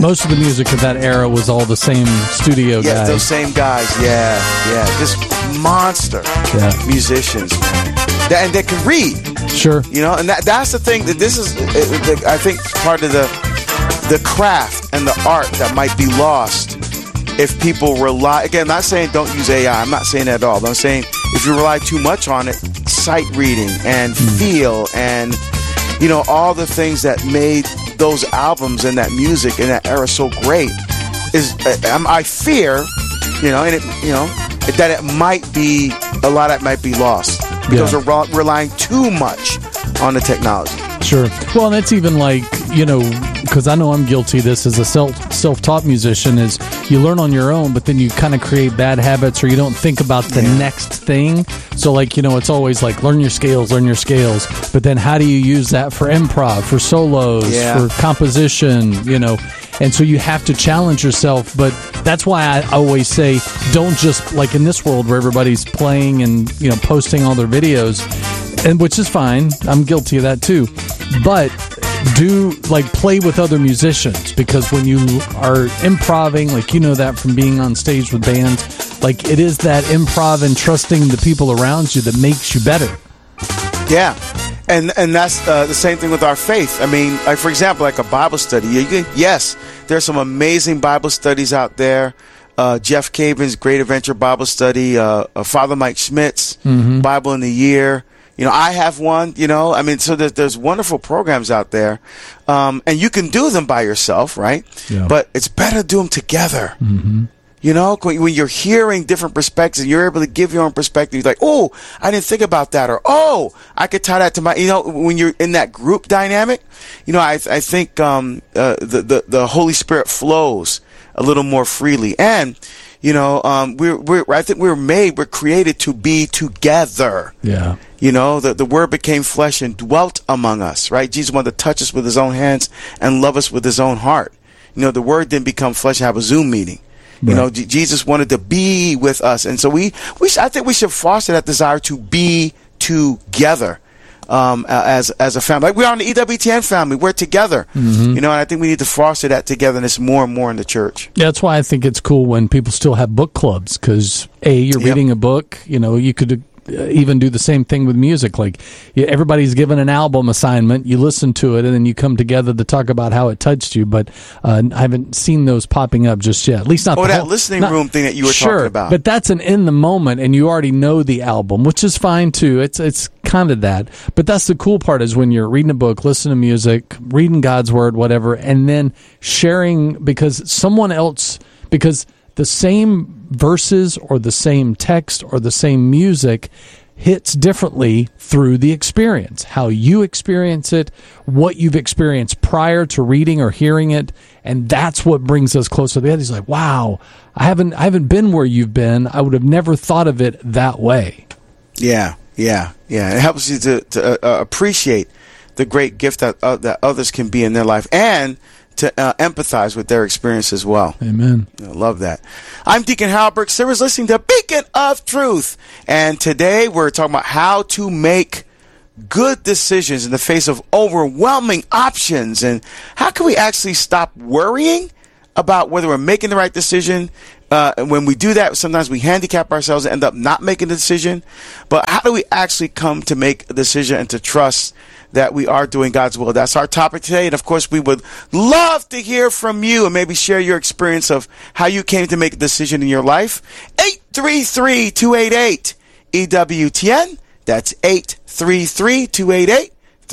Most of the music of that era was all the same studio guys. Yeah, those same guys. Yeah. Just monster musicians, man. And they can read. Sure. You know, and that's the thing. That this is, I think, part of the craft and the art that might be lost if people rely. Again, I'm not saying don't use AI. I'm not saying that at all. But I'm saying if you rely too much on it, sight reading and feel and, you know, all the things that made those albums and that music in that era so great is, I fear, you know, and it, you know, that it might be, a lot of it might be lost because we're relying too much on the technology. Sure. Well, and it's even like, you know, because I know I'm guilty of this as a self-taught musician, is you learn on your own, but then you kind of create bad habits or you don't think about the next thing. So, like, you know, it's always like learn your scales. But then how do you use that for improv, for solos, for composition, you know? And so you have to challenge yourself. But that's why I always say don't just, like in this world where everybody's playing and, you know, posting all their videos, and which is fine. I'm guilty of that too. But do, like, play with other musicians, because when you are improving, like, you know that from being on stage with bands, like, it is that improv and trusting the people around you that makes you better. Yeah. And that's the same thing with our faith. I mean, like, for example, like a Bible study. Yes, there's some amazing Bible studies out there. Jeff Caven's Great Adventure Bible Study, Father Mike Schmidt's Bible in the Year. You know, I have one, you know, I mean, so there's wonderful programs out there. And you can do them by yourself, right? Yeah. But it's better to do them together. You know, when you're hearing different perspectives, you're able to give your own perspective. You're like, oh, I didn't think about that. Or, oh, I could tie that to my, you know, when you're in that group dynamic, you know, I think the Holy Spirit flows a little more freely. And, you know, I think we're created to be together. Yeah. You know, the Word became flesh and dwelt among us, right? Jesus wanted to touch us with his own hands and love us with his own heart. You know, the Word didn't become flesh and have a Zoom meeting. You know, Jesus wanted to be with us. And so I think we should foster that desire to be together as a family. Like we are in the EWTN family. We're together. You know, and I think we need to foster that togetherness more and more in the church. Yeah, that's why I think it's cool when people still have book clubs, because, you're reading a book. You know, you could even do the same thing with music. Like, everybody's given an album assignment, you listen to it, and then you come together to talk about how it touched you. But I haven't seen those popping up just yet. At least not that listening room thing that you were talking about. But that's an in the moment, and you already know the album, which is fine too. It's kind of that. But that's the cool part, is when you're reading a book, listening to music, reading God's Word, whatever, and then sharing, because the same verses or the same text or the same music hits differently through the experience. How you experience it, what you've experienced prior to reading or hearing it, and that's what brings us closer together. He's like, wow, I haven't been where you've been. I would have never thought of it that way. Yeah. It helps you to appreciate the great gift that others can be in their life, and to empathize with their experience as well. Amen. I love that. I'm Deacon Harold Burke Sivers, listening to Beacon of Truth. And today we're talking about how to make good decisions in the face of overwhelming options. And how can we actually stop worrying about whether we're making the right decision? When we do that, sometimes we handicap ourselves and end up not making the decision. But how do we actually come to make a decision and to trust that we are doing God's will? That's our topic today. And of course, we would love to hear from you and maybe share your experience of how you came to make a decision in your life. 833-288-EWTN. That's 833-288-3986.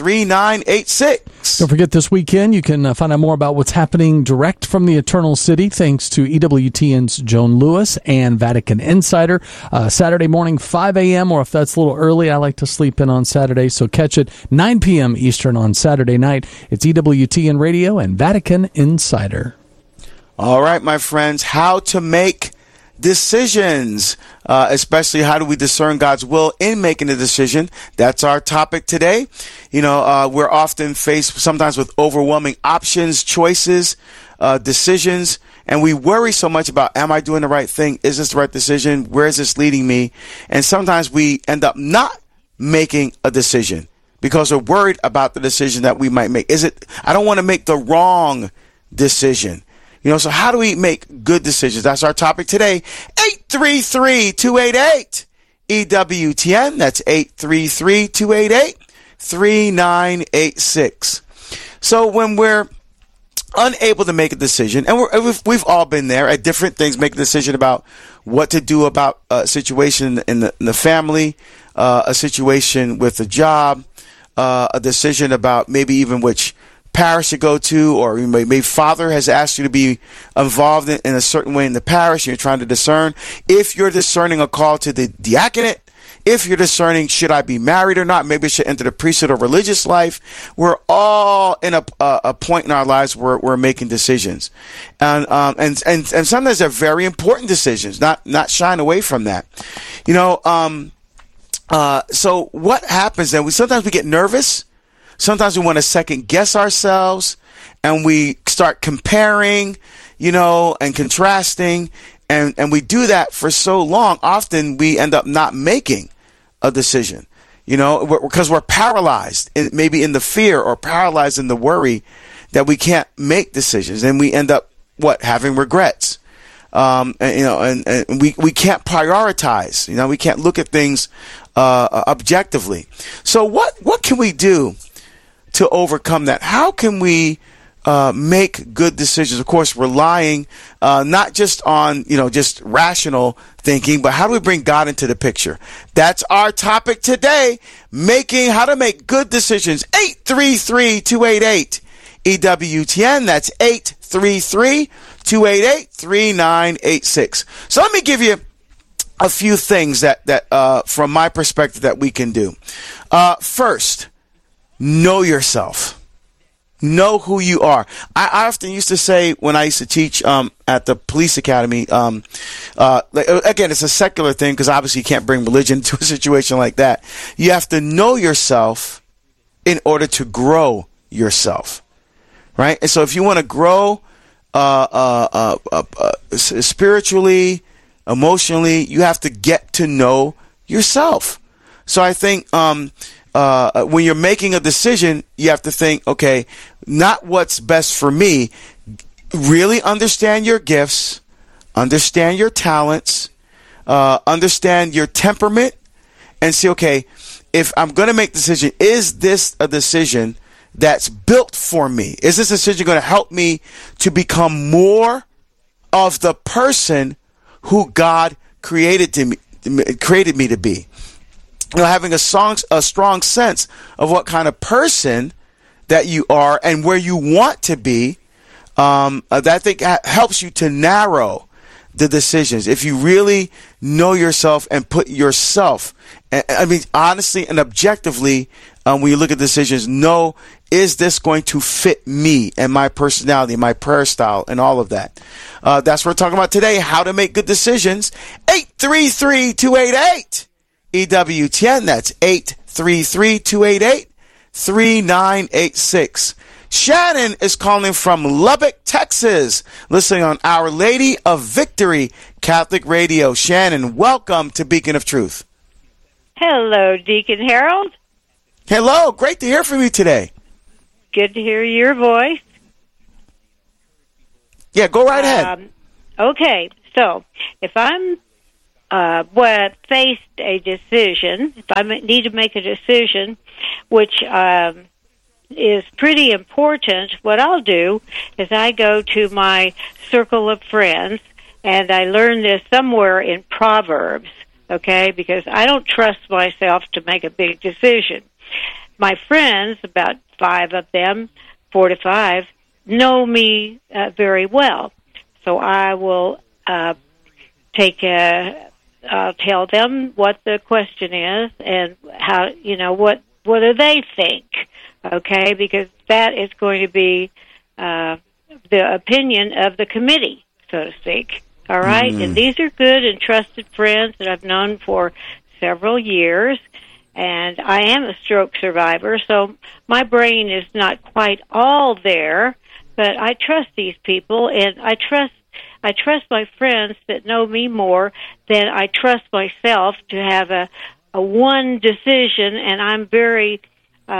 Don't forget, this weekend you can find out more about what's happening direct from the Eternal City, thanks to EWTN's Joan Lewis and Vatican Insider. Saturday morning, 5 a.m., or if that's a little early, I like to sleep in on Saturday, so catch it 9 p.m. Eastern on Saturday night. It's EWTN Radio and Vatican Insider. All right, my friends, how to make decisions, especially how do we discern God's will in making a decision? That's our topic today. You know, we're often faced sometimes with overwhelming options, choices, decisions, and we worry so much about, am I doing the right thing? Is this the right decision? Where is this leading me? And sometimes we end up not making a decision because we're worried about the decision that we might make. I don't want to make the wrong decision. So how do we make good decisions? That's our topic today. 833-288-EWTN. That's 833-288-3986. So when we're unable to make a decision, and we've all been there at different things, make a decision about what to do about a situation in the family, a situation with a job, a decision about maybe even which parish to go to, or maybe father has asked you to be involved in a certain way in the parish, and you're trying to discern. If you're discerning a call to the diaconate, if you're discerning, should I be married or not? Maybe I should enter the priesthood or religious life. We're all in a point in our lives where we're making decisions. And sometimes they're very important decisions, not shying away from that. So what happens then? Sometimes we get nervous. Sometimes we want to second guess ourselves, and we start comparing, and contrasting. And we do that for so long. Often we end up not making a decision, because we're paralyzed, maybe in the fear, or paralyzed in the worry that we can't make decisions. And we end up, having regrets. And we can't prioritize, we can't look at things objectively. So what can we do to overcome that? How can we make good decisions? Of course, relying not just on just rational thinking, but how do we bring God into the picture? That's our topic today: how to make good decisions. 833-288-EWTN. That's 833-288-3986. So let me give you a few things that from my perspective that we can do. First, know yourself. Know who you are. I often used to say, when I used to teach at the police academy, again, it's a secular thing, because obviously you can't bring religion to a situation like that. You have to know yourself in order to grow yourself, right? And so if you want to grow spiritually, emotionally, you have to get to know yourself. So I think when you're making a decision, you have to think, okay, not what's best for me. Really understand your gifts, understand your talents, understand your temperament, and see, okay, if I'm going to make a decision, is this a decision that's built for me? Is this decision going to help me to become more of the person who God created me to be? Having a strong sense of what kind of person that you are and where you want to be, that I think helps you to narrow the decisions. If you really know yourself and put yourself, honestly and objectively, when you look at decisions, know, is this going to fit me and my personality, my prayer style, and all of that? That's what we're talking about today, how to make good decisions. 833-288-EWTN. That's 833-288-3986. Shannon is calling from Lubbock, Texas, listening on Our Lady of Victory Catholic Radio. Shannon, welcome to Beacon of Truth. Hello, Deacon Harold. Hello, great to hear from you today. Good to hear your voice. Yeah, go right ahead. Okay, so if I'm faced a decision, if I need to make a decision, which is pretty important, what I'll do is I go to my circle of friends, and I learned this somewhere in Proverbs, okay, because I don't trust myself to make a big decision. My friends, about 5 of them, 4 to 5, know me very well. So I will I'll tell them what the question is and how, what do they think, okay? Because that is going to be the opinion of the committee, so to speak, all right? And these are good and trusted friends that I've known for several years, and I am a stroke survivor, so my brain is not quite all there, but I trust these people, and I trust my friends that know me more than I trust myself to have a one decision, and I'm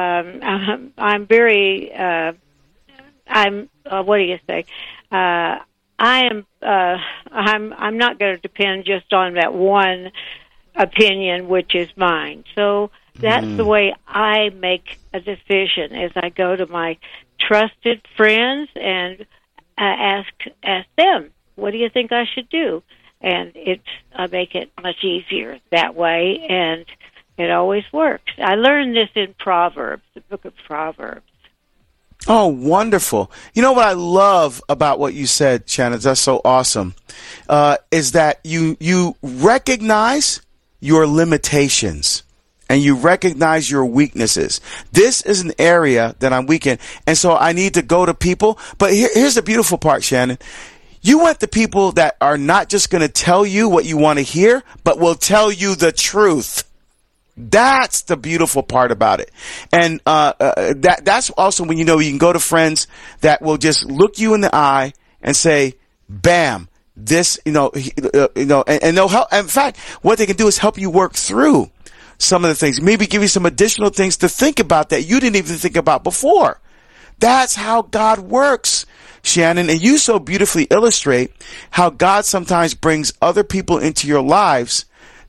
what do you say? I'm not going to depend just on that one opinion, which is mine. So that's the way I make a decision, as I go to my trusted friends and ask them, what do you think I should do? And I make it much easier that way, and it always works. I learned this in Proverbs, the book of Proverbs. Oh, wonderful. You know what I love about what you said, Shannon, that's so awesome, is that you recognize your limitations and you recognize your weaknesses. This is an area that I'm weak in, and so I need to go to people. But here's the beautiful part, Shannon. You want the people that are not just going to tell you what you want to hear, but will tell you the truth. That's the beautiful part about it. And that's also when you can go to friends that will just look you in the eye and say, bam, this, and they'll help. In fact, what they can do is help you work through some of the things, maybe give you some additional things to think about that you didn't even think about before. That's how God works, Shannon. And you so beautifully illustrate how God sometimes brings other people into your lives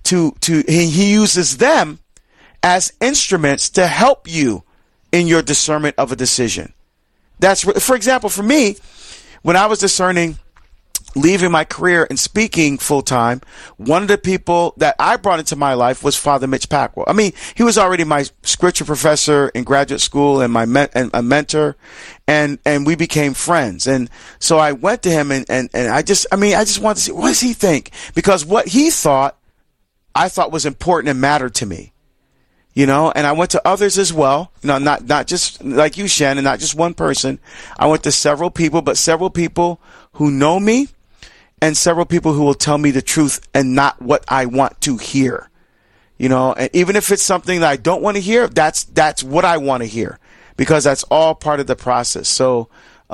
he uses them as instruments to help you in your discernment of a decision. For example, for me, when I was discerning leaving my career and speaking full time, one of the people that I brought into my life was Father Mitch Packwell. I mean, he was already my scripture professor in graduate school and a mentor, and we became friends. And so I went to him and I just wanted to see, what does he think? Because what he thought, I thought was important and mattered to me, and I went to others as well, not just like you, Shannon, not just one person. I went to several people, but several people who know me and several people who will tell me the truth and not what I want to hear, and even if it's something that I don't want to hear, that's what I want to hear, because that's all part of the process. So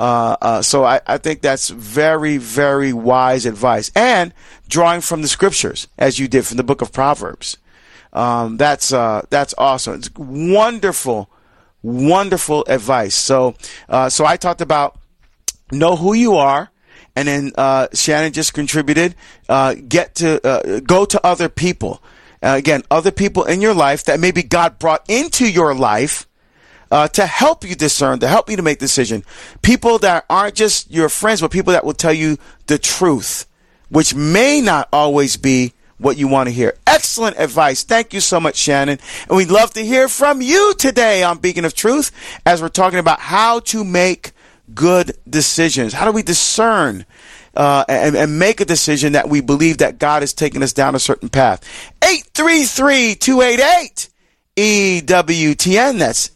I think that's very, very wise advice, and drawing from the scriptures as you did from the book of Proverbs. That's awesome. It's wonderful, wonderful advice. So I talked about know who you are, and then Shannon just contributed. Go to other people. Again, other people in your life that maybe God brought into your life. To help you discern, to help you to make decision. People that aren't just your friends, but people that will tell you the truth, which may not always be what you want to hear. Excellent advice. Thank you so much, Shannon. And we'd love to hear from you today on Beacon of Truth, as we're talking about how to make good decisions. How do we discern and make a decision that we believe that God is taking us down a certain path? 833-288 EWTN. That's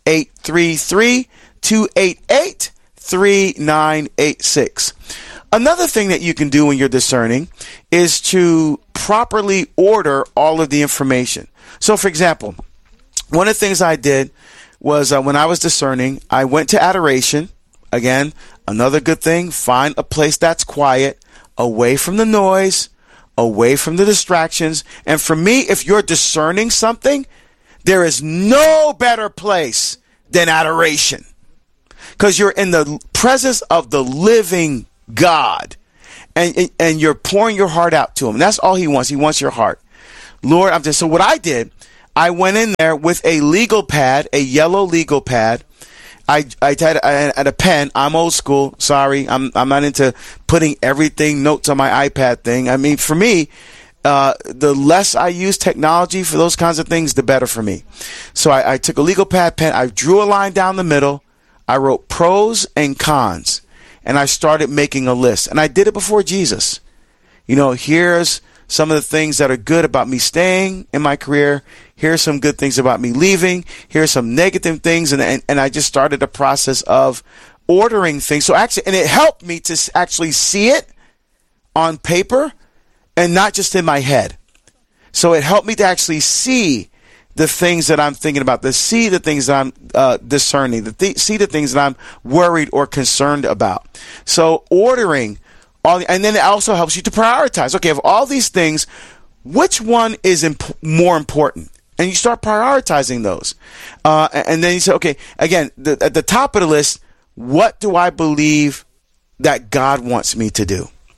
833-288-3986. Another thing that you can do when you're discerning is to properly order all of the information. So, for example, one of the things I did was when I was discerning, I went to adoration. Again, another good thing, find a place that's quiet, away from the noise, away from the distractions. And for me, if you're discerning something, there is no better place than adoration, because you're in the presence of the living God, and you're pouring your heart out to him. That's all he wants. He wants your heart. Lord, so what I did, I went in there with a legal pad, a yellow legal pad. I had a pen. I'm old school. Sorry. I'm not into putting everything notes on my iPad thing. I mean, for me, the less I use technology for those kinds of things, the better for me. So I took a legal pad pen. I drew a line down the middle. I wrote pros and cons, and I started making a list. And I did it before Jesus. Here's some of the things that are good about me staying in my career. Here's some good things about me leaving. Here's some negative things. And I just started a process of ordering things. So actually, and it helped me to actually see it on paper and not just in my head. So it helped me to actually see the things that I'm thinking about, to see the things that I'm discerning, see the things that I'm worried or concerned about. So ordering and then it also helps you to prioritize. Okay, of all these things, which one is more important? And you start prioritizing those. And then you say, okay, again, at the top of the list, what do I believe that God wants me to do?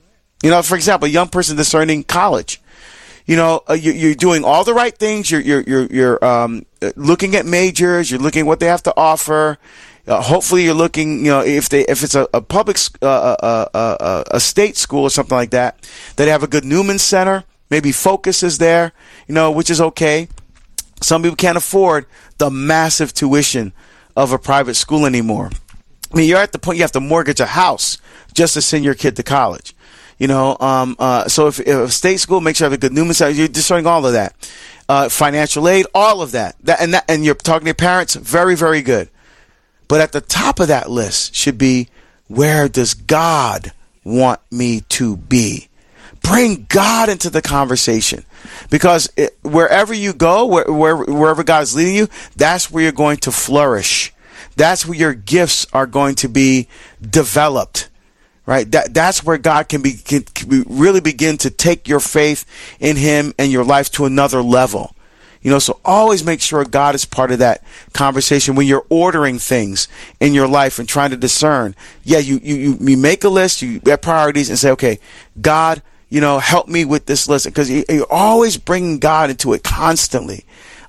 You know, for example, a young person discerning college. You know, you're doing all the right things. You're looking at majors. You're looking at what they have to offer. Hopefully, you're looking. You know, if it's a public a state school or something like that, they have a good Newman Center. Maybe Focus is there. You know, which is okay. Some people can't afford the massive tuition of a private school anymore. I mean, you're at the point you have to mortgage a house just to send your kid to college. You know, so if a state school, make sure you have a good Newman Center. You're discerning all of that. Financial aid, all of that. And you're talking to your parents, very, very good. But at the top of that list should be, where does God want me to be? Bring God into the conversation. Because wherever you go, wherever God is leading you, that's where you're going to flourish. That's where your gifts are going to be developed. Right, that's where God can really begin to take your faith in Him and your life to another level. You know, so always make sure God is part of that conversation when you're ordering things in your life and trying to discern. Yeah, you make a list, you get priorities, and say, okay, God, you know, help me with this list, because you're always bringing God into it constantly.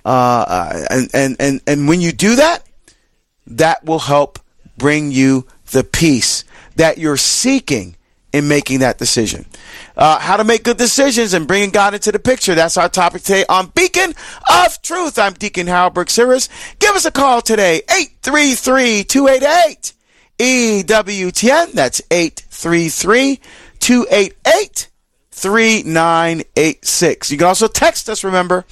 And when you do that, that will help bring you the peace that you're seeking in making that decision. How to make good decisions and bringing God into the picture. That's our topic today on Beacon of Truth. I'm Deacon Harold Burke-Siris. Give us a call today, 833-288-EWTN. That's 833-288-3986. You can also text us, remember,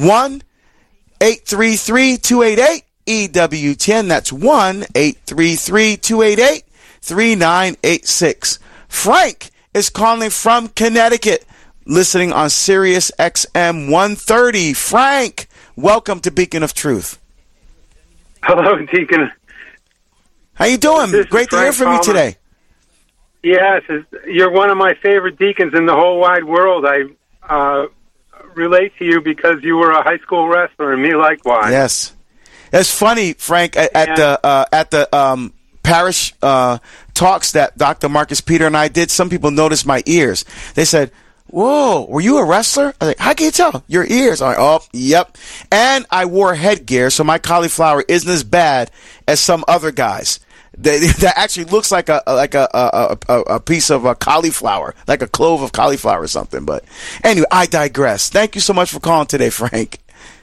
1-833-288-EWTN. That's 1-833-288-3986. 3986. Frank is calling from Connecticut, listening on Sirius XM 130. Frank, welcome to Beacon of Truth. Hello, Deacon. How you doing? Great to hear from you today. Yes, you're one of my favorite deacons in the whole wide world. I relate to you because you were a high school wrestler, and me likewise. Yes, that's funny, Frank. At the parish talks that Dr. Marcus Peter and I did, some people noticed my ears. They said, whoa, were you a wrestler? I was like, how can you tell? Your ears. I'm like, oh, yep. And I wore headgear, so my cauliflower isn't as bad as some other guys. That actually looks like a piece of a cauliflower, like a clove of cauliflower or something. But anyway, I digress. Thank you so much for calling today, Frank.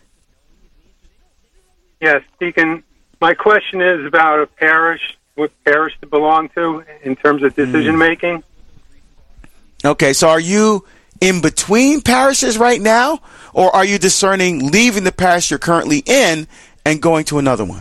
Yes, Deacon. My question is about a parish, what parish to belong to in terms of decision making. Okay, so are you in between parishes right now, or are you discerning leaving the parish you're currently in and going to another one?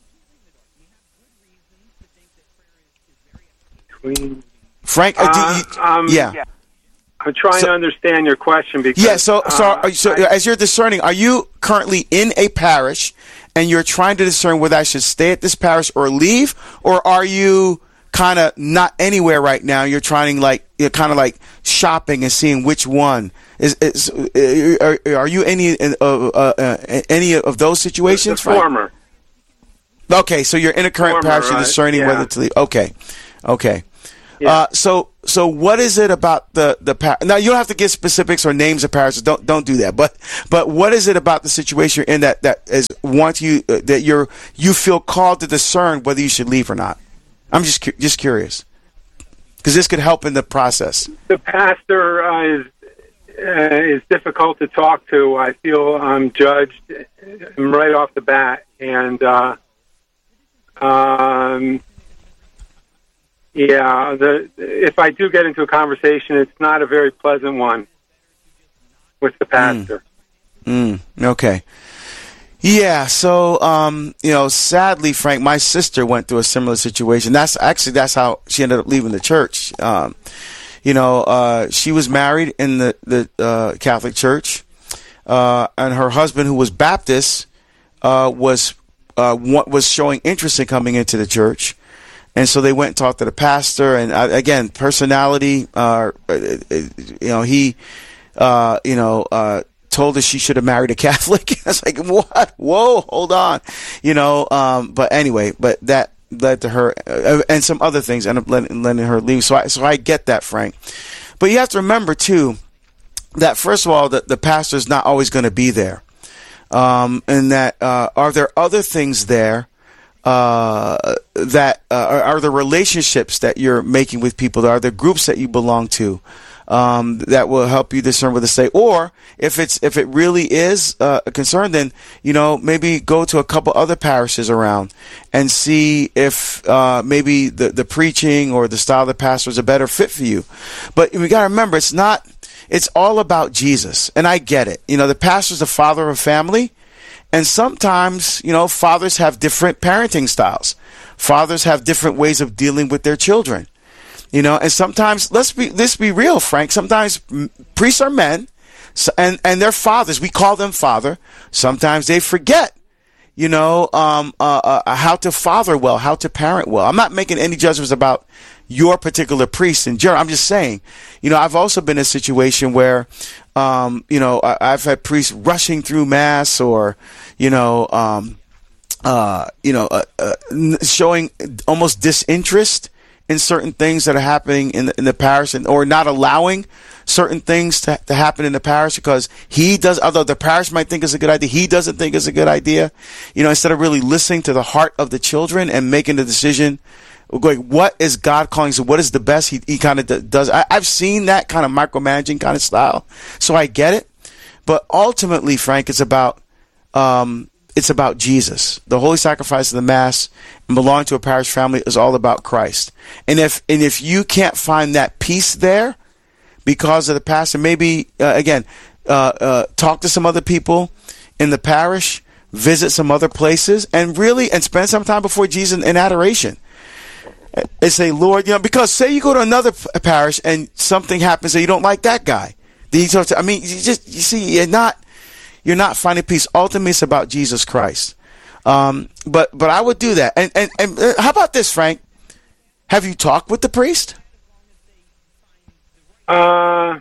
Frank, yeah. I'm trying to understand your question because so as you're discerning, are you currently in a parish and you're trying to discern whether I should stay at this parish or leave, or are you kind of not anywhere right now? You're trying you're kind of like shopping and seeing which one are you any of those situations? The former. Okay, so you're in a current parish, you're discerning whether to leave. Okay. Yeah. So what is it about the parish? Now, you don't have to give specifics or names of parishes. Don't do that. But what is it about the situation you're in that is that you feel called to discern whether you should leave or not? I'm just curious, because this could help in the process. The pastor is difficult to talk to. I feel I'm judged right off the bat, and if I do get into a conversation, it's not a very pleasant one with the pastor. Okay. Yeah, so, sadly, Frank, my sister went through a similar situation. That's how she ended up leaving the church. She was married in the Catholic Church, and her husband, who was Baptist, was showing interest in coming into the church. And so they went and talked to the pastor, and again, personality. He told her she should have married a Catholic. I was like, what? Whoa, hold on, But anyway, but that led to her and some other things ended up letting her leave. So I get that, Frank. But you have to remember, too, that, first of all, the pastor's not always going to be there. And that are there other things there that are the relationships that you're making with people? Are there groups that you belong to that will help you discern what to say? Or if it really is a concern, then maybe go to a couple other parishes around and see if maybe the preaching or the style of the pastor is a better fit for you. But we got to remember, it's all about Jesus, and I get it. The pastor's the father of a family. And sometimes, fathers have different parenting styles. Fathers have different ways of dealing with their children. And sometimes, let's be real, Frank. Sometimes priests are men, and they're fathers. We call them father. Sometimes they forget, how to father well, how to parent well. I'm not making any judgments about your particular priest in general. I'm just saying, I've also been in a situation where, I've had priests rushing through mass, or, showing almost disinterest in certain things that are happening in the parish, or not allowing certain things to happen in the parish because he does, although the parish might think it's a good idea, he doesn't think it's a good idea. Instead of really listening to the heart of the children and making the decision, going, what is God calling? So what is the best? He kind of does. I've seen that kind of micromanaging kind of style, so I get it. But ultimately, Frank, it's about Jesus. The holy sacrifice of the Mass and belonging to a parish family is all about Christ. And if you can't find that peace there because of the pastor, maybe talk to some other people in the parish, visit some other places, and spend some time before Jesus in adoration. And say, Lord, because say you go to another parish and something happens that you don't like that guy. You're not finding peace. Ultimately, it's about Jesus Christ. But I would do that. And how about this, Frank? Have you talked with the priest? Yeah.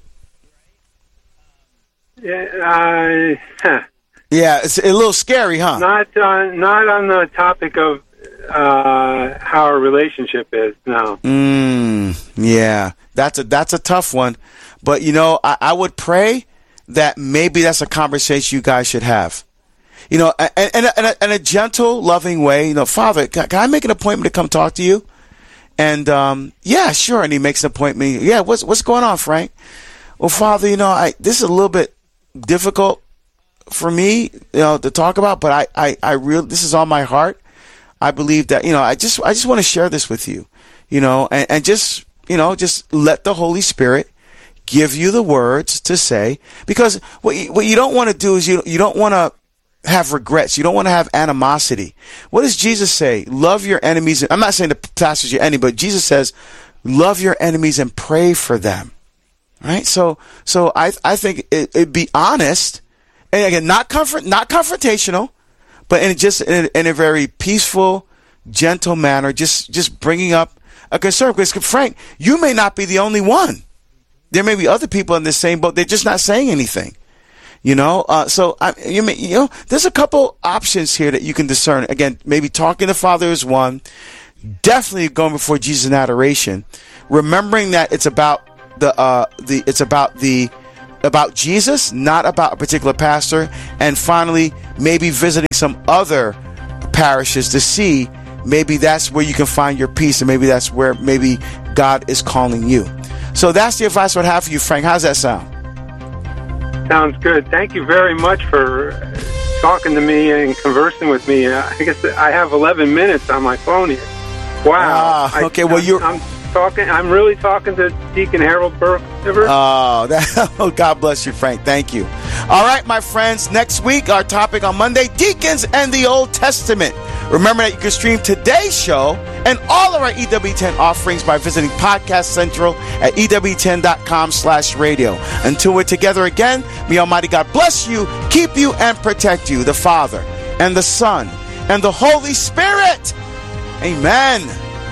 Yeah, it's a little scary, huh? Not on the topic of how our relationship is. No. Yeah, that's a tough one. But I would pray that maybe that's a conversation you guys should have. In a gentle, loving way. Father, can I make an appointment to come talk to you? And yeah, sure. And he makes an appointment. Yeah, what's going on, Frank? Well, Father, this is a little bit difficult for me, to talk about, but I really, this is on my heart. I believe that, I just want to share this with you, and just let the Holy Spirit give you the words to say, because what you don't want to do is you don't want to have regrets. You don't want to have animosity. What does Jesus say? Love your enemies. I'm not saying the pastor's your enemy, but Jesus says, love your enemies and pray for them. Right? So I think it'd be honest, and again, not confrontational, but in a very peaceful, gentle manner, just bringing up a concern. Because Frank, you may not be the only one. There may be other people in the same boat. They're just not saying anything. So there's a couple options here that you can discern. Again, maybe talking to Father is one. Definitely going before Jesus in adoration, remembering that it's about about Jesus, not about a particular pastor. And finally, maybe visiting some other parishes to see maybe that's where you can find your peace, and maybe that's where maybe God is calling you. So that's the advice I would have for you, Frank. How's that sound? Sounds good. Thank you very much for talking to me and conversing with me. I guess I have 11 minutes on my phone here. Wow. Okay. I'm really talking to Deacon Harold Burke-Sivers. Oh, God bless you, Frank. Thank you. All right, my friends. Next week, our topic on Monday, Deacons and the Old Testament. Remember that you can stream today's show and all of our EWTN offerings by visiting Podcast Central at EWTN.com/radio. Until we're together again, may Almighty God bless you, keep you, and protect you, the Father and the Son and the Holy Spirit. Amen.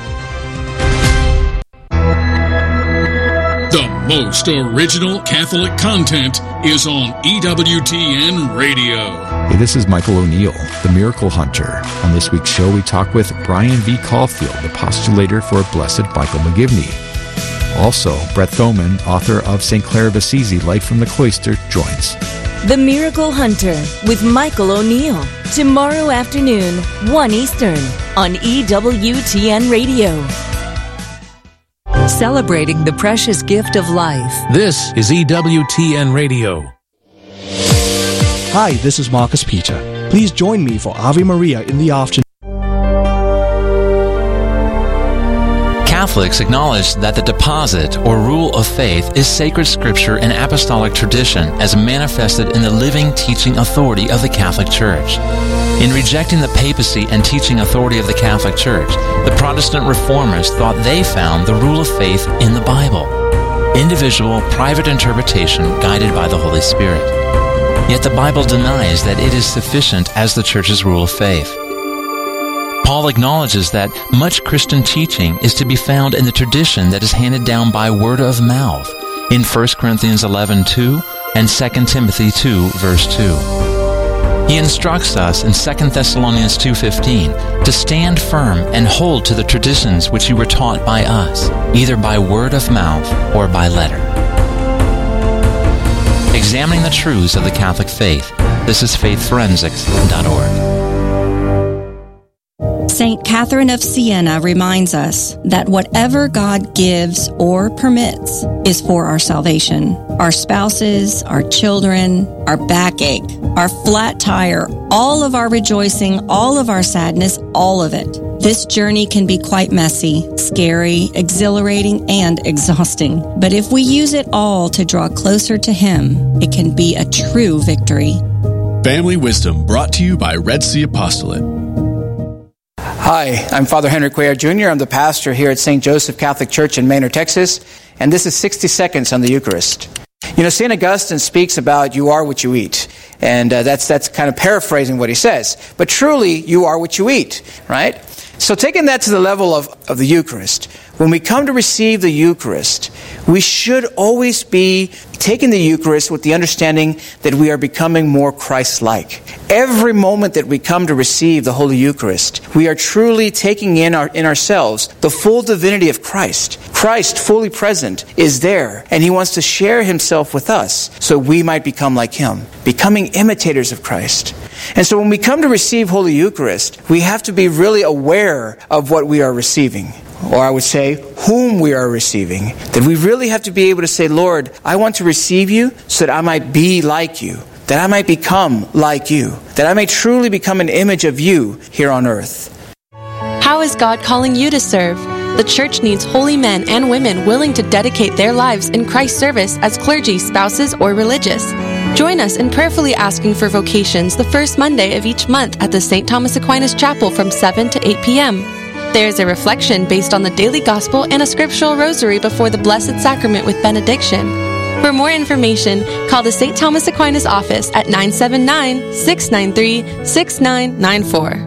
The most original Catholic content is on EWTN Radio. Hey, this is Michael O'Neill, the Miracle Hunter. On this week's show, we talk with Brian V. Caulfield, the postulator for Blessed Michael McGivney. Also, Brett Thoman, author of St. Clare of Assisi, Light from the Cloister, joins. The Miracle Hunter with Michael O'Neill. Tomorrow afternoon, 1 Eastern, on EWTN Radio. Celebrating the precious gift of life. This is EWTN Radio. Hi, this is Marcus Peter. Please join me for Ave Maria in the afternoon. Catholics acknowledge that the deposit or rule of faith is sacred scripture and apostolic tradition as manifested in the living teaching authority of the Catholic Church. In rejecting the papacy and teaching authority of the Catholic Church, the Protestant reformers thought they found the rule of faith in the Bible. Individual, private interpretation guided by the Holy Spirit. Yet the Bible denies that it is sufficient as the Church's rule of faith. Paul acknowledges that much Christian teaching is to be found in the tradition that is handed down by word of mouth in 1 Corinthians 11:2 and 2 Timothy 2, verse 2. He instructs us in 2 Thessalonians 2:15 to stand firm and hold to the traditions which you were taught by us, either by word of mouth or by letter. Examining the truths of the Catholic faith. This is faithforensics.org. St. Catherine of Siena reminds us that whatever God gives or permits is for our salvation. Our spouses, our children, our backache, our flat tire, all of our rejoicing, all of our sadness, all of it. This journey can be quite messy, scary, exhilarating, and exhausting. But if we use it all to draw closer to Him, it can be a true victory. Family Wisdom brought to you by Red Sea Apostolate. Hi, I'm Father Henry Cuellar Jr. I'm the pastor here at St. Joseph Catholic Church in Manor, Texas, and this is 60 Seconds on the Eucharist. You know, St. Augustine speaks about you are what you eat, and that's kind of paraphrasing what he says. But truly, you are what you eat, right? So taking that to the level of the Eucharist, when we come to receive the Eucharist, we should always be taking the Eucharist with the understanding that we are becoming more Christ-like. Every moment that we come to receive the Holy Eucharist, we are truly taking in ourselves the full divinity of Christ. Christ, fully present, is there, and He wants to share Himself with us so we might become like Him, becoming imitators of Christ. And so when we come to receive Holy Eucharist, we have to be really aware of what we are receiving. Or I would say, whom we are receiving. That we really have to be able to say, Lord, I want to receive you so that I might be like you. That I might become like you. That I may truly become an image of you here on earth. How is God calling you to serve? The Church needs holy men and women willing to dedicate their lives in Christ's service as clergy, spouses, or religious. Join us in prayerfully asking for vocations the first Monday of each month at the St. Thomas Aquinas Chapel from 7 to 8 p.m. There is a reflection based on the daily gospel and a scriptural rosary before the Blessed Sacrament with benediction. For more information, call the St. Thomas Aquinas office at 979-693-6994.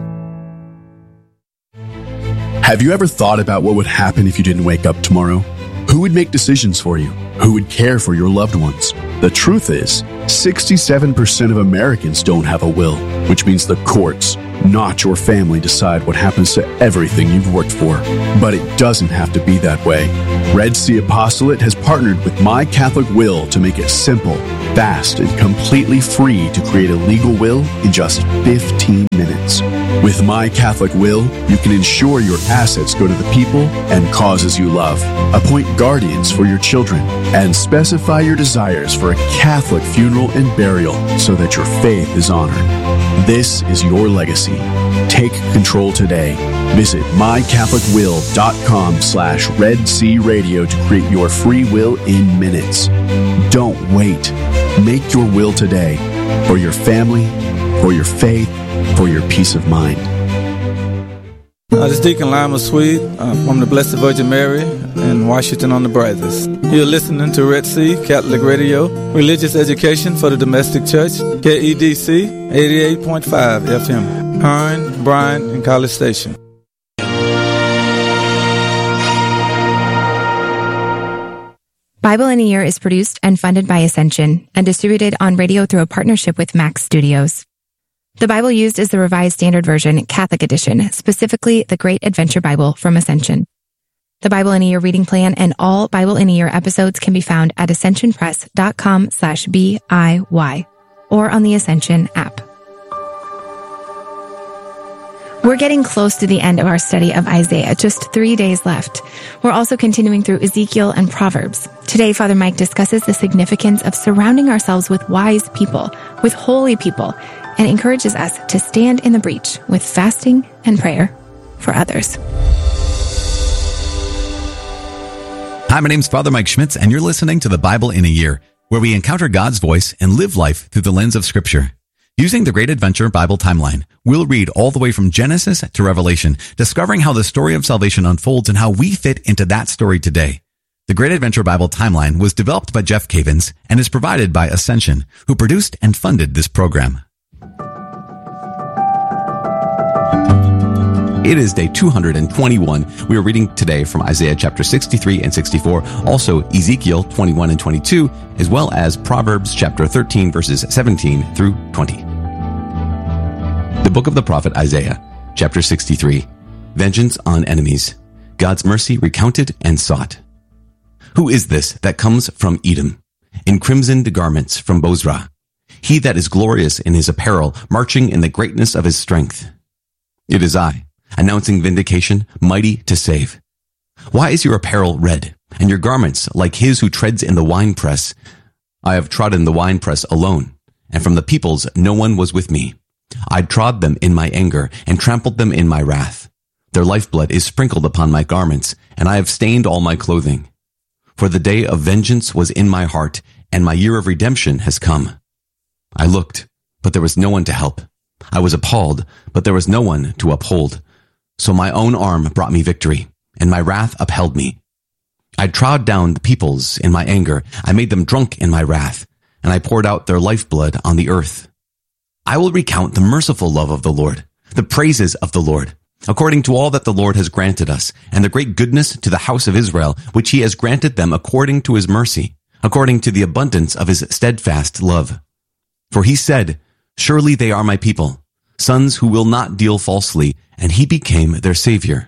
Have you ever thought about what would happen if you didn't wake up tomorrow? Who would make decisions for you? Who would care for your loved ones? The truth is, 67% of Americans don't have a will, which means the courts, not your family, decide what happens to everything you've worked for. But it doesn't have to be that way. Red Sea Apostolate has partnered with My Catholic Will to make it simple, fast, and completely free to create a legal will in just 15 minutes. With My Catholic Will, you can ensure your assets go to the people and causes you love, appoint guardians for your children, and specify your desires for a Catholic funeral and burial so that your faith is honored. This is your legacy. Take control today. Visit mycatholicwill.com/Red Sea Radio to create your free will in minutes. Don't wait. Make your will today for your family, for your faith, for your peace of mind. This is Deacon Lima Swede from the Blessed Virgin Mary in Washington on the Brazos. You're listening to Red Sea Catholic Radio, religious education for the domestic church, KEDC 88.5 FM, Hearn, Bryan, and College Station. Bible in a Year is produced and funded by Ascension and distributed on radio through a partnership with Max Studios. The Bible used is the Revised Standard Version, Catholic Edition, specifically the Great Adventure Bible from Ascension. The Bible in a Year reading plan and all Bible in a Year episodes can be found at ascensionpress.com/BIY or on the Ascension app. We're getting close to the end of our study of Isaiah, just 3 days left. We're also continuing through Ezekiel and Proverbs. Today, Father Mike discusses the significance of surrounding ourselves with wise people, with holy people, and encourages us to stand in the breach with fasting and prayer for others. Hi, my name's Father Mike Schmitz, and you're listening to the Bible in a Year, where we encounter God's voice and live life through the lens of Scripture. Using the Great Adventure Bible Timeline, we'll read all the way from Genesis to Revelation, discovering how the story of salvation unfolds and how we fit into that story today. The Great Adventure Bible Timeline was developed by Jeff Cavins and is provided by Ascension, who produced and funded this program. It is day 221. We are reading today from Isaiah chapter 63 and 64, also Ezekiel 21 and 22, as well as Proverbs chapter 13 verses 17 through 20. The book of the prophet Isaiah, chapter 63, Vengeance on Enemies, God's mercy recounted and sought. Who is this that comes from Edom, in crimsoned garments from Bozrah? He that is glorious in his apparel, marching in the greatness of his strength. It is I, announcing vindication, mighty to save. Why is your apparel red, and your garments like his who treads in the winepress? I have trodden the winepress alone, and from the peoples no one was with me. I trod them in my anger, and trampled them in my wrath. Their lifeblood is sprinkled upon my garments, and I have stained all my clothing. For the day of vengeance was in my heart, and my year of redemption has come. I looked, but there was no one to help. I was appalled, but there was no one to uphold. So my own arm brought me victory, and my wrath upheld me. I trod down the peoples in my anger. I made them drunk in my wrath, and I poured out their lifeblood on the earth. I will recount the merciful love of the Lord, the praises of the Lord, according to all that the Lord has granted us, and the great goodness to the house of Israel, which he has granted them according to his mercy, according to the abundance of his steadfast love. For he said, surely they are my people, sons who will not deal falsely, and he became their Savior.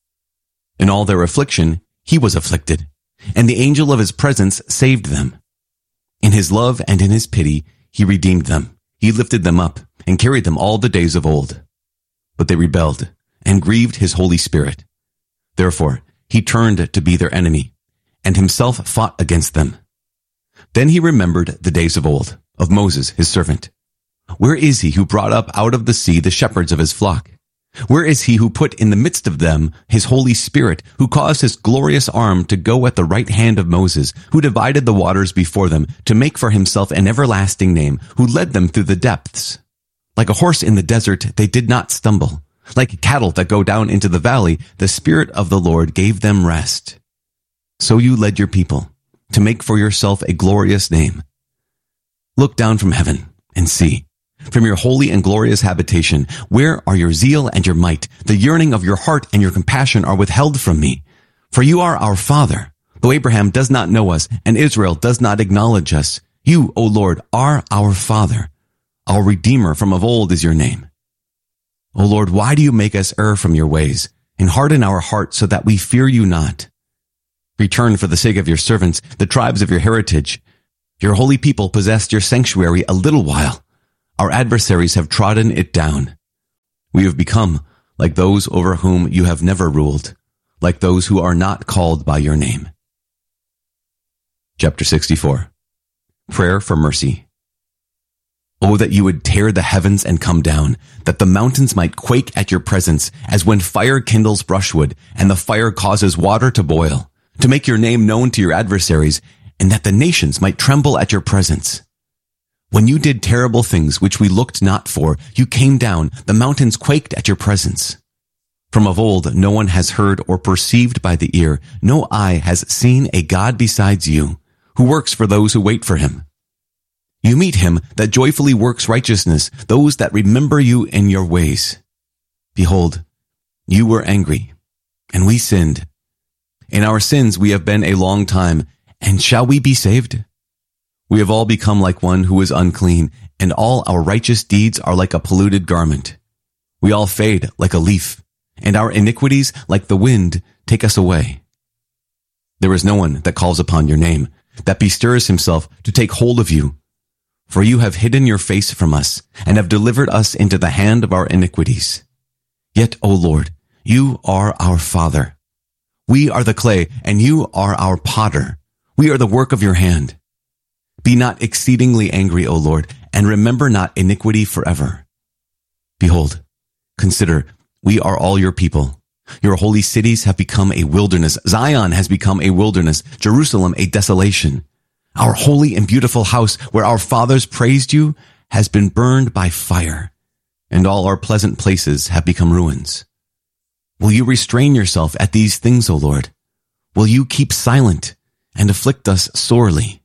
In all their affliction, he was afflicted, and the angel of his presence saved them. In his love and in his pity, he redeemed them. He lifted them up and carried them all the days of old. But they rebelled and grieved his Holy Spirit. Therefore, he turned to be their enemy, and himself fought against them. Then he remembered the days of old, of Moses, his servant. Where is he who brought up out of the sea the shepherds of his flock? Where is he who put in the midst of them his Holy Spirit, who caused his glorious arm to go at the right hand of Moses, who divided the waters before them to make for himself an everlasting name, who led them through the depths? Like a horse in the desert, they did not stumble. Like cattle that go down into the valley, the Spirit of the Lord gave them rest. So you led your people to make for yourself a glorious name. Look down from heaven and see. From your holy and glorious habitation, where are your zeal and your might? The yearning of your heart and your compassion are withheld from me. For you are our Father, though Abraham does not know us and Israel does not acknowledge us. You, O Lord, are our Father. Our Redeemer from of old is your name. O Lord, why do you make us err from your ways and harden our hearts so that we fear you not? Return for the sake of your servants, the tribes of your heritage. Your holy people possessed your sanctuary a little while. Our adversaries have trodden it down. We have become like those over whom you have never ruled, like those who are not called by your name. Chapter 64. Prayer for Mercy. Oh, that you would tear the heavens and come down, that the mountains might quake at your presence, as when fire kindles brushwood, and the fire causes water to boil, to make your name known to your adversaries, and that the nations might tremble at your presence. When you did terrible things which we looked not for, you came down, the mountains quaked at your presence. From of old no one has heard or perceived by the ear, no eye has seen a God besides you, who works for those who wait for him. You meet him that joyfully works righteousness, those that remember you in your ways. Behold, you were angry, and we sinned. In our sins we have been a long time, and shall we be saved? We have all become like one who is unclean, and all our righteous deeds are like a polluted garment. We all fade like a leaf, and our iniquities, like the wind, take us away. There is no one that calls upon your name, that bestirs himself to take hold of you. For you have hidden your face from us, and have delivered us into the hand of our iniquities. Yet, O Lord, you are our Father. We are the clay, and you are our potter. We are the work of your hand. Be not exceedingly angry, O Lord, and remember not iniquity forever. Behold, consider, we are all your people. Your holy cities have become a wilderness. Zion has become a wilderness. Jerusalem a desolation. Our holy and beautiful house, where our fathers praised you, has been burned by fire, and all our pleasant places have become ruins. Will you restrain yourself at these things, O Lord? Will you keep silent and afflict us sorely?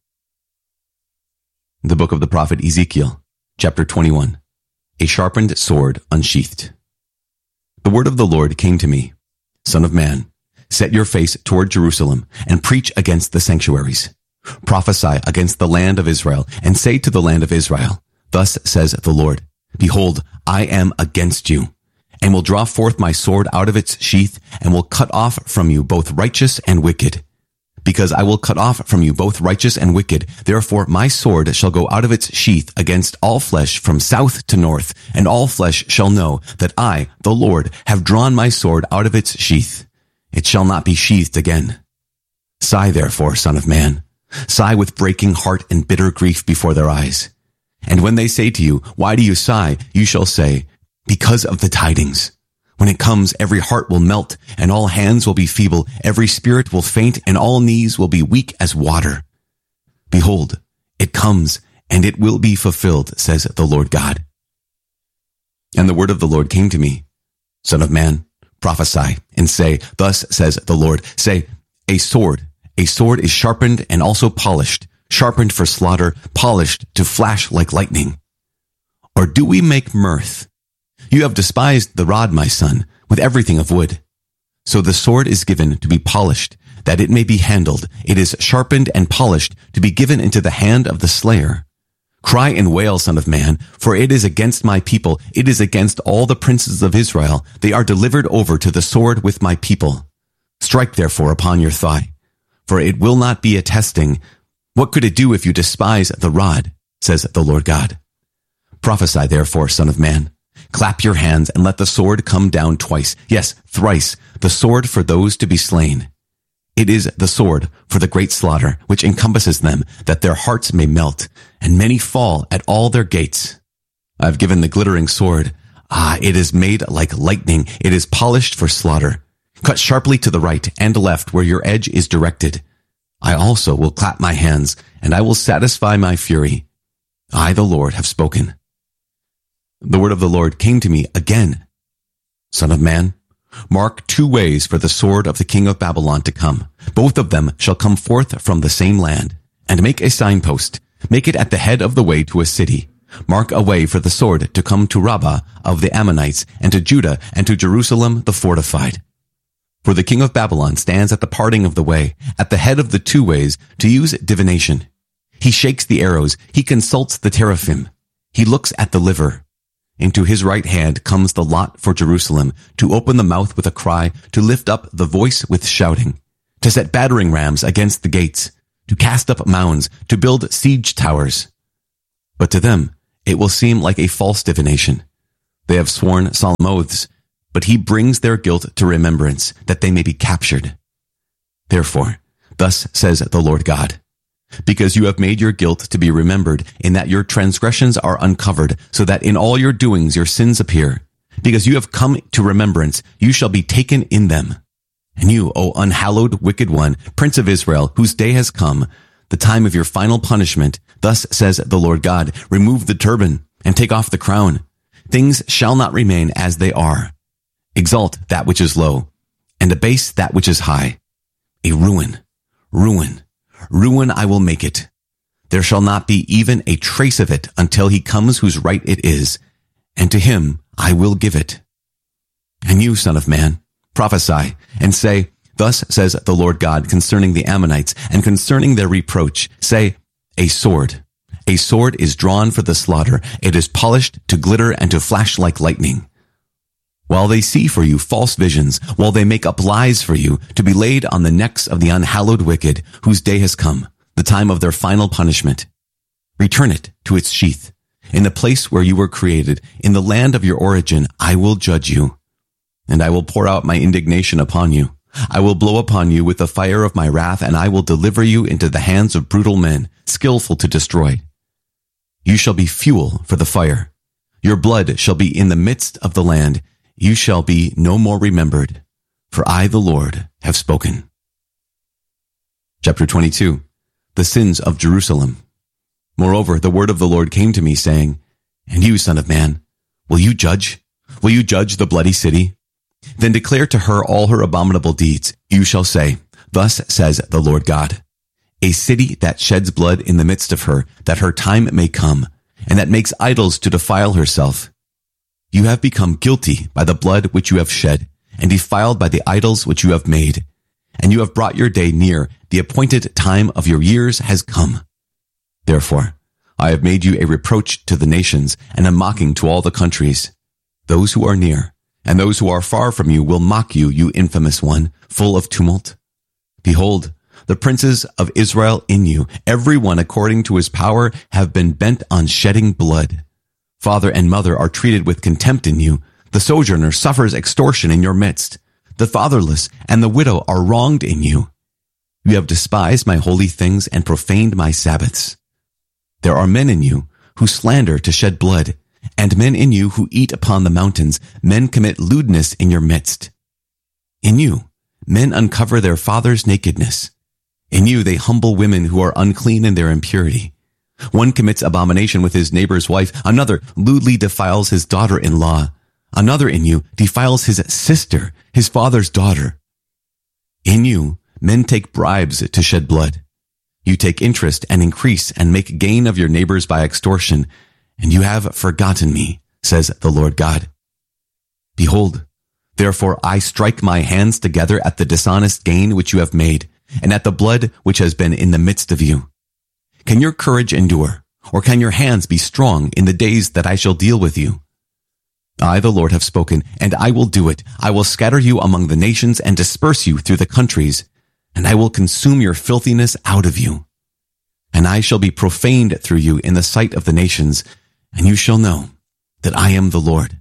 The book of the prophet Ezekiel, chapter 21. A sharpened sword unsheathed. The word of the Lord came to me. Son of man, set your face toward Jerusalem and preach against the sanctuaries. Prophesy against the land of Israel, and say to the land of Israel, Thus says the Lord, Behold, I am against you, and will draw forth my sword out of its sheath, and will cut off from you both righteous and wicked. Because I will cut off from you both righteous and wicked, therefore my sword shall go out of its sheath against all flesh from south to north, and all flesh shall know that I, the Lord, have drawn my sword out of its sheath. It shall not be sheathed again. Sigh therefore, son of man. Sigh with breaking heart and bitter grief before their eyes. And when they say to you, Why do you sigh? You shall say, Because of the tidings. When it comes, every heart will melt, and all hands will be feeble, every spirit will faint, and all knees will be weak as water. Behold, it comes, and it will be fulfilled, says the Lord God. And the word of the Lord came to me. Son of man, prophesy, and say, Thus says the Lord, say, A sword is sharpened and also polished, sharpened for slaughter, polished to flash like lightning. Or do we make mirth? You have despised the rod, my son, with everything of wood. So the sword is given to be polished, that it may be handled. It is sharpened and polished to be given into the hand of the slayer. Cry and wail, son of man, for it is against my people. It is against all the princes of Israel. They are delivered over to the sword with my people. Strike therefore upon your thigh, for it will not be a testing. What could it do if you despise the rod, says the Lord God. Prophesy therefore, son of man. Clap your hands and let the sword come down twice. Yes, thrice, the sword for those to be slain. It is the sword for the great slaughter, which encompasses them, that their hearts may melt, and many fall at all their gates. I have given the glittering sword. It is made like lightning. It is polished for slaughter. Cut sharply to the right and left where your edge is directed. I also will clap my hands, and I will satisfy my fury. I, the Lord, have spoken. The word of the Lord came to me again. Son of man, mark 2 ways for the sword of the king of Babylon to come. Both of them shall come forth from the same land. And make a signpost. Make it at the head of the way to a city. Mark a way for the sword to come to Rabbah of the Ammonites, and to Judah, and to Jerusalem the fortified. For the king of Babylon stands at the parting of the way, at the head of the 2 ways, to use divination. He shakes the arrows. He consults the teraphim. He looks at the liver. Into his right hand comes the lot for Jerusalem, to open the mouth with a cry, to lift up the voice with shouting, to set battering rams against the gates, to cast up mounds, to build siege towers. But to them it will seem like a false divination. They have sworn solemn oaths, but he brings their guilt to remembrance, that they may be captured. Therefore, thus says the Lord God, because you have made your guilt to be remembered, in that your transgressions are uncovered, so that in all your doings your sins appear. Because you have come to remembrance, you shall be taken in them. And you, O unhallowed wicked one, Prince of Israel, whose day has come, the time of your final punishment, thus says the Lord God, remove the turban and take off the crown. Things shall not remain as they are. Exalt that which is low, and abase that which is high. A ruin, ruin, ruin I will make it. There shall not be even a trace of it until he comes whose right it is, and to him I will give it. And you, son of man, prophesy and say, Thus says the Lord God concerning the Ammonites and concerning their reproach. Say, a sword is drawn for the slaughter. It is polished to glitter and to flash like lightning. while they see for you false visions, while they make up lies for you to be laid on the necks of the unhallowed wicked, whose day has come, the time of their final punishment. Return it to its sheath. In the place where you were created, in the land of your origin, I will judge you. And I will pour out my indignation upon you. I will blow upon you with the fire of my wrath, and I will deliver you into the hands of brutal men, skillful to destroy. You shall be fuel for the fire. Your blood shall be in the midst of the land. You shall be no more remembered, for I, the Lord, have spoken. Chapter 22. The sins of Jerusalem. Moreover, the word of the Lord came to me, saying, And you, son of man, will you judge? Will you judge the bloody city? Then declare to her all her abominable deeds. You shall say, Thus says the Lord God, a city that sheds blood in the midst of her, that her time may come, and that makes idols to defile herself. You have become guilty by the blood which you have shed, and defiled by the idols which you have made. And you have brought your day near, the appointed time of your years has come. Therefore, I have made you a reproach to the nations, and a mocking to all the countries. Those who are near, and those who are far from you will mock you, you infamous one, full of tumult. Behold, the princes of Israel in you, every one according to his power, have been bent on shedding blood. Father and mother are treated with contempt in you. The sojourner suffers extortion in your midst. The fatherless and the widow are wronged in you. You have despised my holy things and profaned my Sabbaths. There are men in you who slander to shed blood, and men in you who eat upon the mountains. Men commit lewdness in your midst. In you, men uncover their father's nakedness. In you, they humble women who are unclean in their impurity. One commits abomination with his neighbor's wife. Another lewdly defiles his daughter-in-law. Another in you defiles his sister, his father's daughter. In you, men take bribes to shed blood. You take interest and increase and make gain of your neighbors by extortion, and you have forgotten me, says the Lord God. Behold, therefore I strike my hands together at the dishonest gain which you have made, and at the blood which has been in the midst of you. Can your courage endure, or can your hands be strong in the days that I shall deal with you? I, the Lord, have spoken, and I will do it. I will scatter you among the nations and disperse you through the countries, and I will consume your filthiness out of you. And I shall be profaned through you in the sight of the nations, and you shall know that I am the Lord.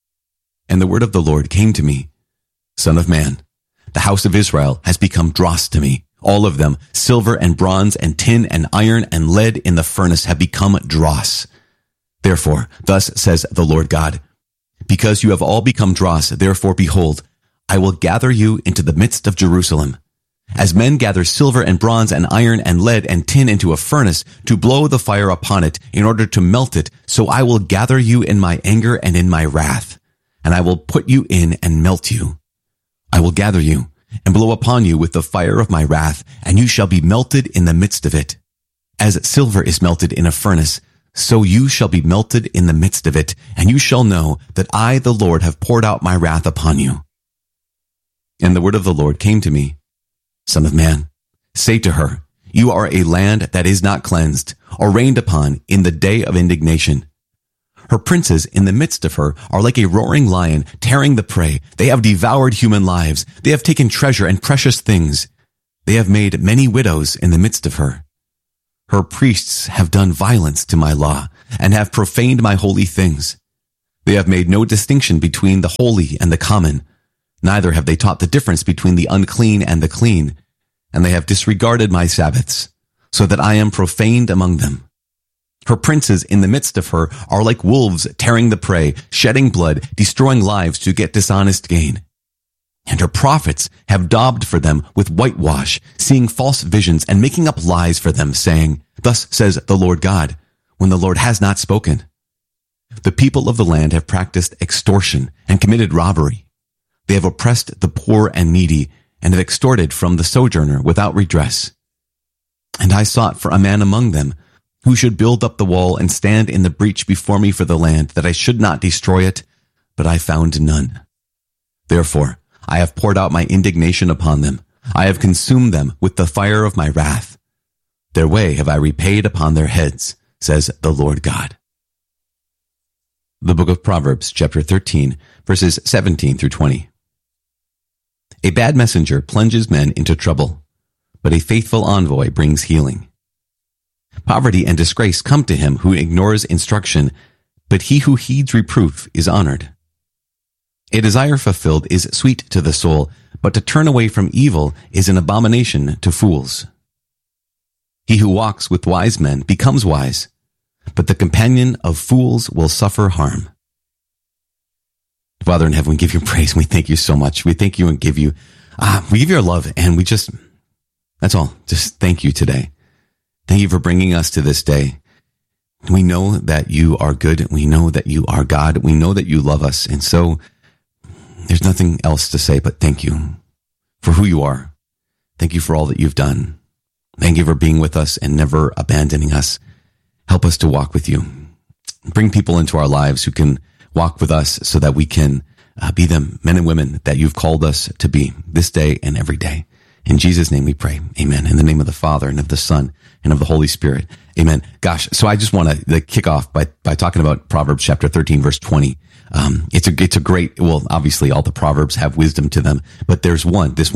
And the word of the Lord came to me, Son of man, the house of Israel has become dross to me. All of them, silver and bronze and tin and iron and lead in the furnace have become dross. Therefore, thus says the Lord God, because you have all become dross, therefore behold, I will gather you into the midst of Jerusalem. As men gather silver and bronze and iron and lead and tin into a furnace to blow the fire upon it in order to melt it, so I will gather you in my anger and in my wrath, and I will put you in and melt you. I will gather you and blow upon you with the fire of my wrath, and you shall be melted in the midst of it. As silver is melted in a furnace, so you shall be melted in the midst of it, and you shall know that I, the Lord, have poured out my wrath upon you. And the word of the Lord came to me, Son of man, say to her, you are a land that is not cleansed, or rained upon in the day of indignation. Her princes in the midst of her are like a roaring lion, tearing the prey. They have devoured human lives. They have taken treasure and precious things. They have made many widows in the midst of her. Her priests have done violence to my law, and have profaned my holy things. They have made no distinction between the holy and the common. Neither have they taught the difference between the unclean and the clean, and they have disregarded my Sabbaths, so that I am profaned among them. Her princes in the midst of her are like wolves tearing the prey, shedding blood, destroying lives to get dishonest gain. And her prophets have daubed for them with whitewash, seeing false visions and making up lies for them, saying, Thus says the Lord God, when the Lord has not spoken. The people of the land have practiced extortion and committed robbery. They have oppressed the poor and needy, and have extorted from the sojourner without redress. And I sought for a man among them, who should build up the wall and stand in the breach before me for the land, that I should not destroy it, but I found none. Therefore, I have poured out my indignation upon them. I have consumed them with the fire of my wrath. Their way have I repaid upon their heads, says the Lord God. The book of Proverbs, chapter 13, verses 17 through 20. A bad messenger plunges men into trouble, but a faithful envoy brings healing. Poverty and disgrace come to him who ignores instruction, but he who heeds reproof is honored. A desire fulfilled is sweet to the soul, but to turn away from evil is an abomination to fools. He who walks with wise men becomes wise, but the companion of fools will suffer harm. Father in heaven, we give you praise and we thank you so much. We thank you and give you our love, and that's all. Just thank you today. Thank you for bringing us to this day. We know that you are good. We know that you are God. We know that you love us. And so there's nothing else to say but thank you for who you are. Thank you for all that you've done. Thank you for being with us and never abandoning us. Help us to walk with you. Bring people into our lives who can walk with us so that we can be the men and women that you've called us to be this day and every day. In Jesus' name we pray. Amen. In the name of the Father and of the Son and of the Holy Spirit. Amen. Gosh, so I just want to kick off by talking about Proverbs chapter 13, verse 20. It's a great, well, obviously all the Proverbs have wisdom to them, but there's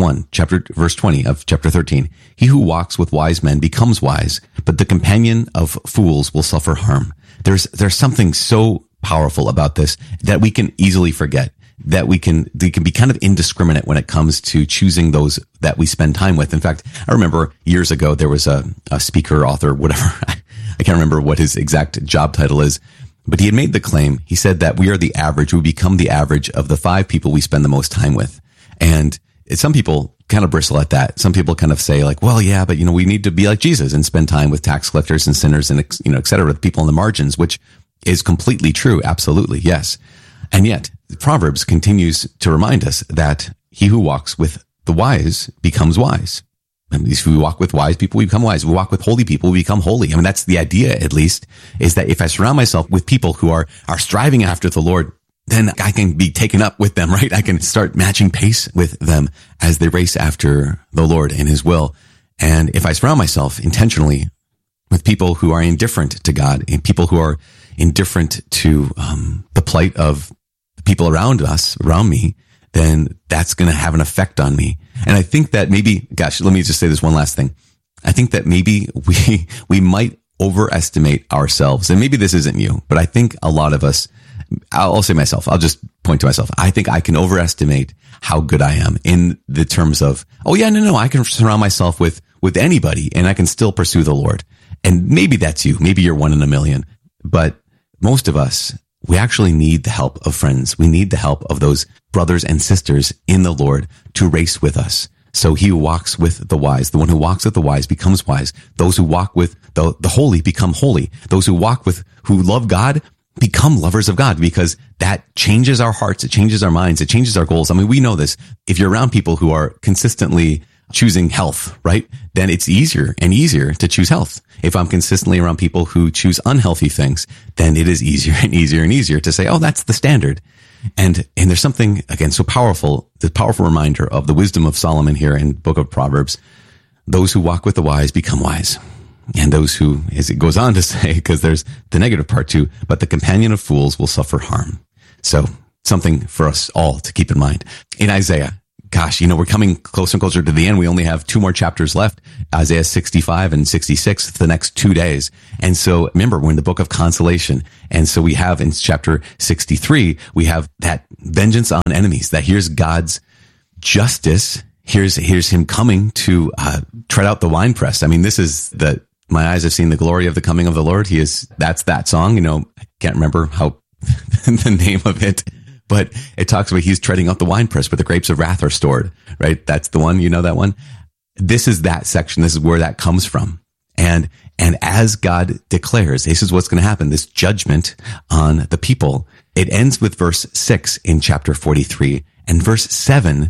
verse 20 of chapter 13. He who walks with wise men becomes wise, but the companion of fools will suffer harm. There's something so powerful about this that we can easily forget, that we can be kind of indiscriminate when it comes to choosing those that we spend time with. In fact, I remember years ago, there was a speaker, author, whatever. I can't remember what his exact job title is, but he had made the claim. He said that we become the average of the 5 people we spend the most time with. And some people kind of bristle at that. Some people kind of say like, well, yeah, but we need to be like Jesus and spend time with tax collectors and sinners and, et cetera, the people on the margins, which is completely true. Absolutely. Yes. And yet Proverbs continues to remind us that he who walks with the wise becomes wise. And if we walk with wise people, we become wise. We walk with holy people, we become holy. I mean, that's the idea, at least, is that if I surround myself with people who are striving after the Lord, then I can be taken up with them, right? I can start matching pace with them as they race after the Lord and his will. And if I surround myself intentionally with people who are indifferent to God and people who are indifferent to the plight of the people around me, then that's going to have an effect on me. And I think that maybe, gosh, let me just say this one last thing. I think that maybe we might overestimate ourselves. And maybe this isn't you, but I think a lot of us, I'll say myself, I'll just point to myself. I think I can overestimate how good I am in the terms of, oh yeah, no, I can surround myself with anybody and I can still pursue the Lord. And maybe that's you. Maybe you're 1 in a million, but most of us, we actually need the help of friends. We need the help of those brothers and sisters in the Lord to race with us. So he who walks with the wise, the one who walks with the wise becomes wise. Those who walk with the holy become holy. Those who love God become lovers of God, because that changes our hearts. It changes our minds. It changes our goals. I mean, we know this. If you're around people who are consistently choosing health, right? Then it's easier and easier to choose health. If I'm consistently around people who choose unhealthy things, then it is easier and easier and easier to say, oh, that's the standard. And there's something, again, so powerful, the powerful reminder of the wisdom of Solomon here in the book of Proverbs. Those who walk with the wise become wise. And those who, as it goes on to say, because there's the negative part too, but the companion of fools will suffer harm. So something for us all to keep in mind. In Isaiah, gosh, we're coming closer and closer to the end. We only have 2 more chapters left, Isaiah 65 and 66, the next 2 days. And so remember, we're in the book of consolation. And so we have in chapter 63, we have that vengeance on enemies, that here's God's justice. Here's him coming to tread out the winepress. I mean, this is my eyes have seen the glory of the coming of the Lord. That's that song. I can't remember how the name of it, but it talks about he's treading out the winepress where the grapes of wrath are stored, right? That's the one, that one. This is that section. This is where that comes from. And as God declares, this is what's going to happen, this judgment on the people. It ends with verse 6 in chapter 43 and verse 7.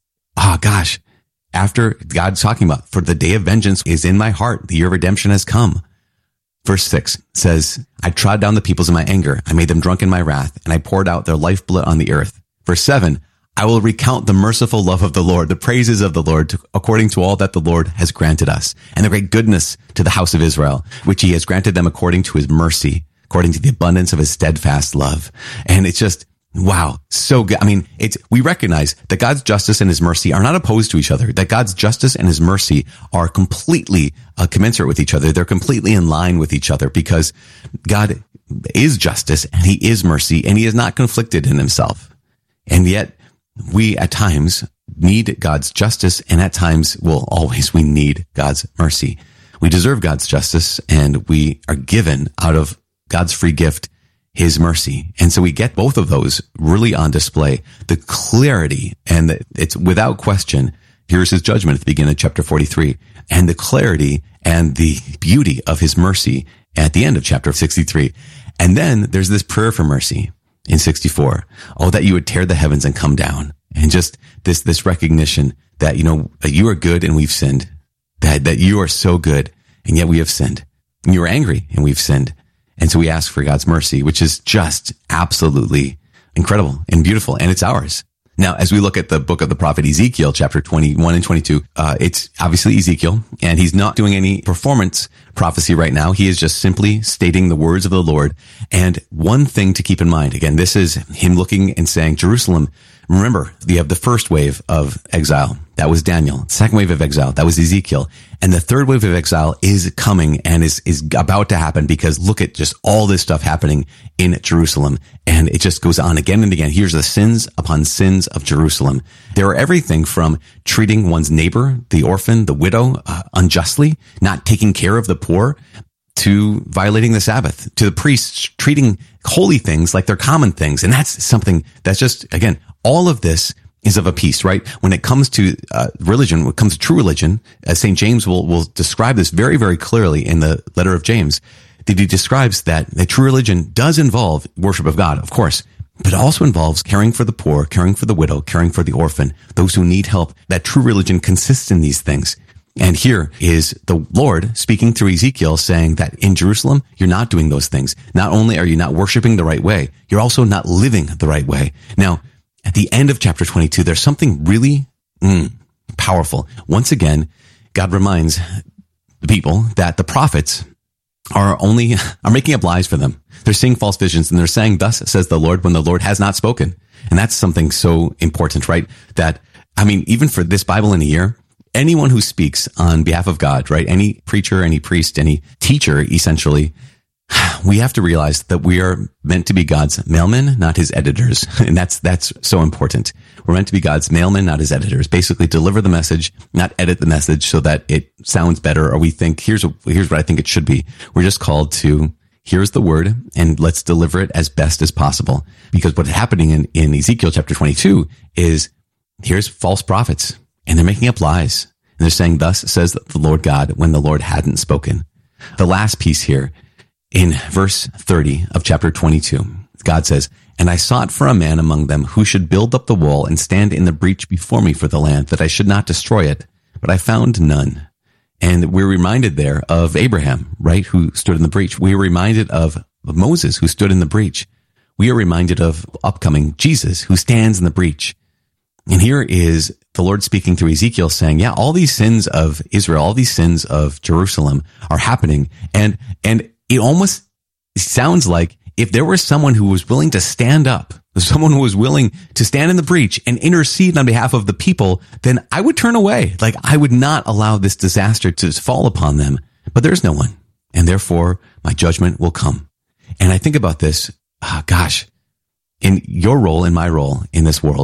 Oh gosh. After God's talking about, for the day of vengeance is in my heart. The year of redemption has come. Verse 6 says, I trod down the peoples in my anger. I made them drunk in my wrath, and I poured out their lifeblood on the earth. Verse 7, I will recount the merciful love of the Lord, the praises of the Lord, according to all that the Lord has granted us, and the great goodness to the house of Israel, which he has granted them according to his mercy, according to the abundance of his steadfast love. And it's just, wow, so good. I mean, we recognize that God's justice and his mercy are not opposed to each other, that God's justice and his mercy are completely commensurate with each other. They're completely in line with each other because God is justice and he is mercy and he is not conflicted in himself. And yet we at times need God's justice and at times, well, always we need God's mercy. We deserve God's justice and we are given out of God's free gift his mercy. And so we get both of those really on display. The clarity, and it's without question, here's his judgment at the beginning of chapter 43, and the clarity and the beauty of his mercy at the end of chapter 63. And then there's this prayer for mercy in 64. Oh, that you would tear the heavens and come down. And just this recognition that, you are good and we've sinned, that you are so good and yet we have sinned. And you are angry and we've sinned. And so we ask for God's mercy, which is just absolutely incredible and beautiful, and it's ours. Now, as we look at the book of the prophet Ezekiel, chapter 21 and 22, it's obviously Ezekiel, and he's not doing any performance prophecy right now. He is just simply stating the words of the Lord. And one thing to keep in mind, again, this is him looking and saying, Jerusalem, remember, you have the first wave of exile. That was Daniel. Second wave of exile. That was Ezekiel. And the third wave of exile is coming and is about to happen because look at just all this stuff happening in Jerusalem. And it just goes on again and again. Here's the sins upon sins of Jerusalem. There are everything from treating one's neighbor, the orphan, the widow, unjustly, not taking care of the poor, to violating the Sabbath, to the priests treating holy things like they're common things. And that's something that's just, again, all of this is of a piece, right? When it comes to religion, when it comes to true religion, as St. James will describe this very, very clearly in the letter of James, that he describes that true religion does involve worship of God, of course, but it also involves caring for the poor, caring for the widow, caring for the orphan, those who need help. That true religion consists in these things. And here is the Lord speaking through Ezekiel saying that in Jerusalem, you're not doing those things. Not only are you not worshiping the right way, you're also not living the right way. Now, at the end of chapter 22, there's something really powerful. Once again, God reminds the people that the prophets are making up lies for them. They're seeing false visions and they're saying, thus says the Lord, when the Lord has not spoken. And that's something so important, right? That, even for this Bible in a year, anyone who speaks on behalf of God, right? Any preacher, any priest, any teacher, essentially, we have to realize that we are meant to be God's mailmen, not his editors. And that's so important. We're meant to be God's mailmen, not his editors. Basically deliver the message, not edit the message so that it sounds better or we think, here's what I think it should be. We're just called to, here's the word and let's deliver it as best as possible. Because what's happening in Ezekiel chapter 22 is here's false prophets and they're making up lies. And they're saying, thus says the Lord God, when the Lord hadn't spoken. The last piece here, in verse 30 of chapter 22, God says, and I sought for a man among them who should build up the wall and stand in the breach before me for the land, that I should not destroy it. But I found none. And we're reminded there of Abraham, right, who stood in the breach. We are reminded of Moses, who stood in the breach. We are reminded of upcoming Jesus, who stands in the breach. And here is the Lord speaking through Ezekiel saying, yeah, all these sins of Israel, all these sins of Jerusalem are happening. And it almost sounds like if there was someone who was willing to stand up, someone who was willing to stand in the breach and intercede on behalf of the people, then I would turn away. Like I would not allow this disaster to fall upon them. But there's no one. And therefore my judgment will come. And I think about this, in your role, in my role in this world,